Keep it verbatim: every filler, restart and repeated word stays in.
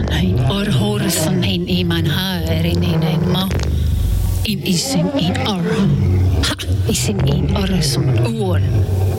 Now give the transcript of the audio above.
horisson hein, or horisson hein i man haarin hein ma. In isin in or. Ha, isin in horisson oor.